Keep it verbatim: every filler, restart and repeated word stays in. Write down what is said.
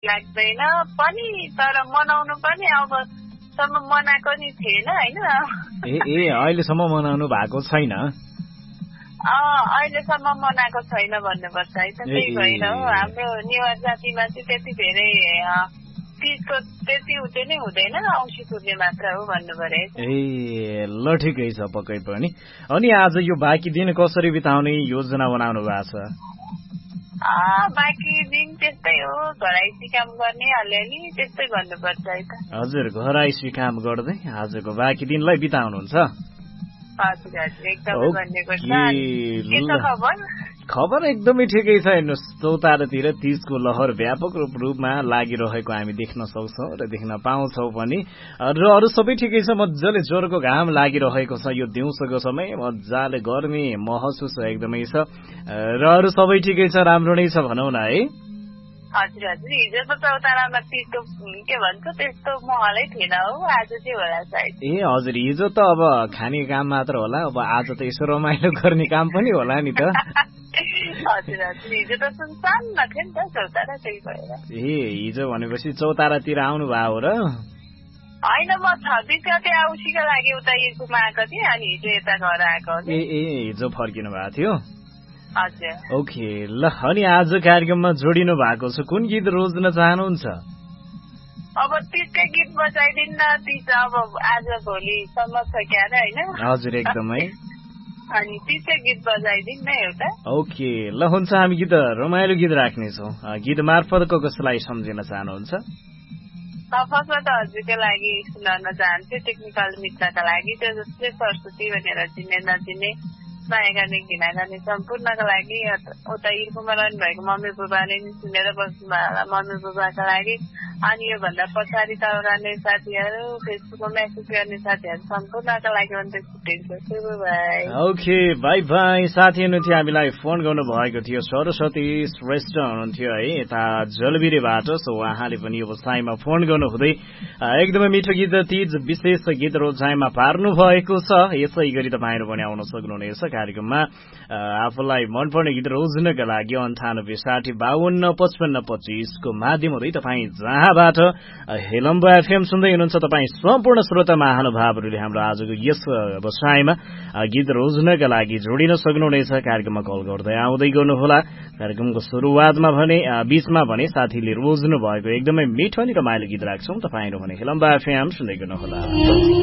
लाग्दैन पनि तर मनाउनु पनि अबसम्म मनाएको नि थिएन होइन ए ए अहिलेसम्म मनाउनु भएको छैन अहिलेसम्म मनाएको छैन भन्नुपर्छ है त त्यही भएर हो हाम्रो नेवार जातिमा चाहिँ त्यति धेरै तीजको त्यति उतै नै हुँदैन औँसी पूर्णे मात्र हो भन्नु पर्यो ए ल ठिकै छ पक्कै पनि अनि आज यो बाँकी दिन कसरी बिताउने योजना बनाउनु भएको छ बाँकी दिन त्यस्तै हो घराइसी काम गर्ने अलिअलि त्यस्तै भन्नुपर्छ है त हजुर घराइसी काम गर्दै आजको बाँकी दिनलाई बिताउनुहुन्छ हजुर हजुर एकदमै भन्नेको छ खबर एकदमै ठिकै छ हेर्नुहोस् चौतारातिर तीजको लहर व्यापक रूपमा लागिरहेको हामी देख्न सक्छौँ र देख्न पाउँछौँ पनि र अरू सबै ठिकै छ मजाले जोरको घाम लागिरहेको छ यो दिउँसोको समय मजाले गर्मी महसुस एकदमै छ र अरू सबै ठिकै छ राम्रो नै छ भनौँ न है हजुर हजुर हिजो त चौतारामा तीजको के भन्छ त्यस्तो महलै थिएन हो आज चाहिँ होला सायद ए हजुर हिजो त अब खाने काम मात्र होला अब आज त यसो रमाइलो गर्ने काम पनि होला नि त हजुर हजुर हिजो त सुनसान थियो नि त चौतारा त्यही भएर ए हिजो भनेपछि चौतारातिर आउनु भयो हो र होइन म छब्बिस गते औँसीको लागि उता इर्कुमा आएको थिएँ अनि हिजो यता घर आएको ए ए हिजो फर्किनु भएको थियो हजुर ओके ल अनि आज कार्यक्रममा जोडिनु भएको छ कुन गीत रोज्न चाहनुहुन्छ अब तीजकै गीत बजाइदिन्न तीज अब आज भोलिसम्म छ क्या होइन हजुर एकदमै अनि तीजकै गीत बजाइदिन्न एउटा ओके ल हुन्छ हामी गीत रमाइलो गीत राख्नेछौँ गीत मार्फत कसलाई सम्झिन चाहनुहुन्छ फर्स्टमा त हजुरको लागि सुनाउन चाहन्छु टेक्निकल मित्रका लागि त्यो जसले सरस्वती भनेर चिने नचिने माया गर्ने घृणा गर्ने सम्पूर्णका लागि उता इर्कुमा रहनु भएको मम्मी बुबाले नि सुनेर बस्नु भएको मम्मी बुबाका लागि अनि योभन्दा पछाडि त गर्ने साथीहरू फेसबुकमा मेसेज गर्ने साथीहरू सम्पूर्णका लागि अन्त छुट्टिन्छ बाई ओके बाई बाई साथी हुनुहुन्थ्यो हामीलाई फोन गर्नु भएको थियो सरस्वती श्रेष्ठ हुनुहुन्थ्यो है यता जलबिरेबाट सो उहाँले पनि व्यवसायमा फोन गर्नुहुँदै एकदमै मिठो गीत तीज विशेष गीत रोजाइमा पार्नु भएको छ यसै गरी तपाईँहरू पनि आउन सक्नुहुनेछ कार्यक्रममा आफूलाई मनपर्ने गीत रोज्नका लागि अन्ठानब्बे साठी बाहन्न पचपन्न पच्चिसको माध्यम हुँदै तपाईँ जहाँबाट हेलम्बा एफएम सुन्दै हुनुहुन्छ तपाईँ सम्पूर्ण श्रोता महानुभावहरूले हाम्रो आजको यस व्यवसायमा गीत रोज्नका लागि जोडिन सक्नुहुनेछ कार्यक्रममा कल गर्दै आउँदै गर्नुहोला कार्यक्रमको सुरुवातमा भने बीचमा भने साथीले रोज्नु भएको एकदमै मिठो अनि रमाइलो गीत राख्छौँ तपाईँहरू भने हेलम्बा एफएम सुन्दै गर्नुहोला